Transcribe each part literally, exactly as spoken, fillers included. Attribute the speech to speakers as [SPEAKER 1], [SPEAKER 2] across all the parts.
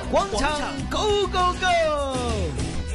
[SPEAKER 1] 广场 Go Go Go！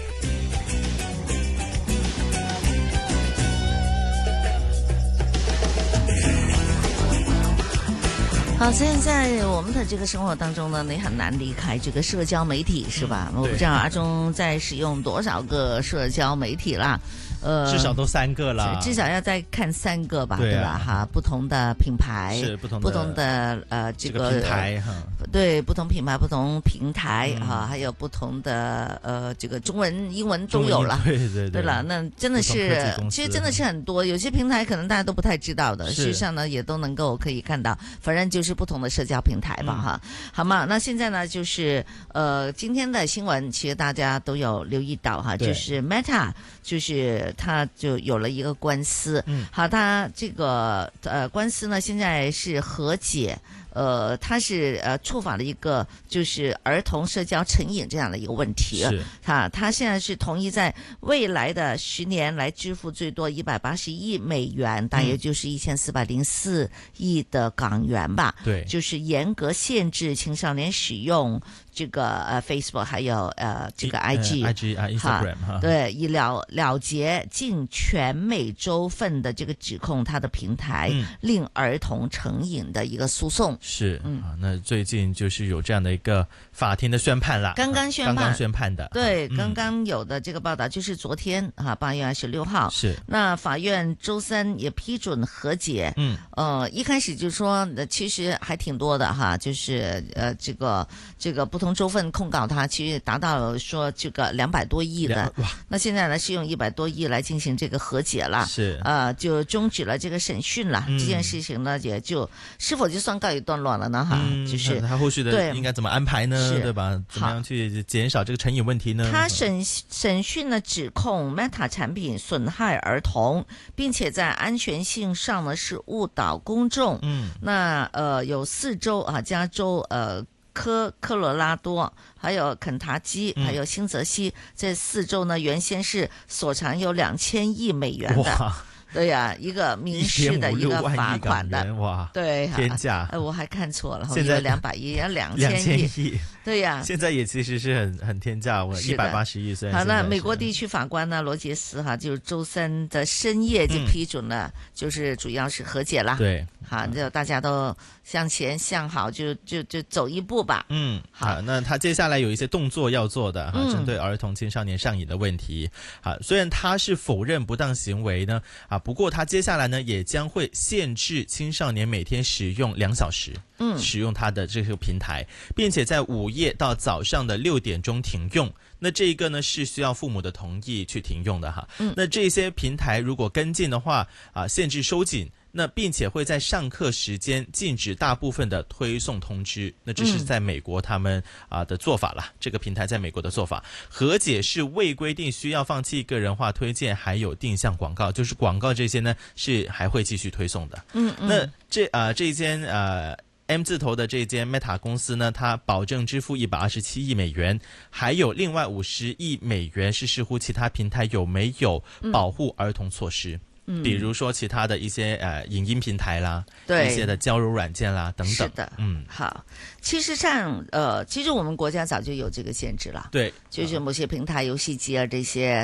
[SPEAKER 2] 好，现在我们的这个生活当中呢，你很难离开这个社交媒体，是吧？嗯、我不知道阿中在使用多少个社交媒体啦。呃，
[SPEAKER 3] 至少都三个啦，
[SPEAKER 2] 至少要再看三个吧，对,
[SPEAKER 3] 对、啊、
[SPEAKER 2] 吧？哈，不同的品牌，
[SPEAKER 3] 是不同的
[SPEAKER 2] 不同的呃这个、
[SPEAKER 3] 这个、平台哈，
[SPEAKER 2] 对，不同品牌、不同平台哈、
[SPEAKER 3] 嗯，
[SPEAKER 2] 还有不同的呃这个中文、英文都有了，
[SPEAKER 3] 对对对，
[SPEAKER 2] 对了，那真的是，其实真的是很多，有些平台可能大家都不太知道的，事实上呢也都能够可以看到，反正就是不同的社交平台吧，嗯、哈，好嘛，那现在呢就是呃今天的新闻，其实大家都有留意到哈，就是 Meta， 就是它就有。有了一个官司，嗯，好，他这个呃官司呢，现在是和解，呃，他是呃触发了一个就是儿童社交成瘾这样的一个问题，
[SPEAKER 3] 是，
[SPEAKER 2] 他他现在是同意在未来的十年来支付最多一百八十亿美元，大约就是一千四百零四亿的港元吧，
[SPEAKER 3] 对，
[SPEAKER 2] 就是严格限制青少年使用。这个呃 Facebook 还有呃这个 I G、
[SPEAKER 3] 呃、I G 啊 Instagram 哈，
[SPEAKER 2] 对，以了了结近全美洲份的这个指控，它的平台、嗯、令儿童成瘾的一个诉讼。
[SPEAKER 3] 是，嗯，啊，那最近就是有这样的一个法庭的宣判啦，
[SPEAKER 2] 刚刚宣判，
[SPEAKER 3] 刚刚宣判的，
[SPEAKER 2] 对，
[SPEAKER 3] 嗯、
[SPEAKER 2] 刚刚有的这个报道就是昨天啊，八月二十六号，
[SPEAKER 3] 是，
[SPEAKER 2] 那法院周三也批准和解，嗯，呃，一开始就说，其實還挺多的哈，就是呃這個這個不同。州份控告他，其實達到說這個兩百多億的，那現在呢是用一百多億來進行這個和解了，
[SPEAKER 3] 是，
[SPEAKER 2] 呃，就終止了這個審訊了，嗯、這件事情呢也就是否就算告一段落了呢？哈、嗯，就是
[SPEAKER 3] 他後續的應該怎麼安排呢？對吧？怎麼樣去減少這個成癮問題呢？
[SPEAKER 2] 他審審訊呢指控 Meta 產品損害兒童，並且在安全性上呢是誤導公眾。嗯，那呃有四州啊，加州呃。科科羅拉多，還有肯塔基，還有新澤西，嗯、這四州呢，原先是所藏有兩千億美元的，對呀、啊，一個民事的一個罰款的，
[SPEAKER 3] 哇，
[SPEAKER 2] 對、啊，
[SPEAKER 3] 天價，
[SPEAKER 2] 呃，我還看錯了，
[SPEAKER 3] 現在
[SPEAKER 2] 兩百億，要兩千億。對呀、啊，
[SPEAKER 3] 現在也其實是很很天價，我一百八十億。雖然
[SPEAKER 2] 好，那美國地區法官呢，羅傑斯哈，就周三的深夜就批准了，嗯、就是主要是和解啦。
[SPEAKER 3] 對，
[SPEAKER 2] 好，就大家都向前向好，就就就走一步吧。
[SPEAKER 3] 嗯，好，好，那他接下來有一些動作要做的哈，針對兒童青少年上癮的問題。啊，雖然他是否認不當行為呢，啊，不過他接下來呢也將會限制青少年每天使用兩小時。嗯，使用它的這個平台，並且在午夜到早上的六點鐘停用。那這個呢是需要父母的同意去停用的哈。嗯，那這些平台如果跟進的話，啊，限制收緊，那並且會在上課時間禁止大部分的推送通知。那這是在美國他們啊的做法啦。這個平台在美國的做法，和解是未規定需要放棄個人化推薦，還有定向廣告，就是廣告這些呢是還會繼續推送的。嗯嗯，那這啊這間啊。M 字頭的這間 Meta 公司呢，它保證支付一百二十七億美元，還有另外五十億美元是視乎其他平台有沒有保護兒童措施，嗯，比如說其他的一些呃影音平台啦，對，一些的交友軟件啦等等。是
[SPEAKER 2] 的，
[SPEAKER 3] 嗯，
[SPEAKER 2] 好，其實上呃，其實我們國家早就有這個限制了，
[SPEAKER 3] 對，
[SPEAKER 2] 就是某些平台、遊戲機啊這些。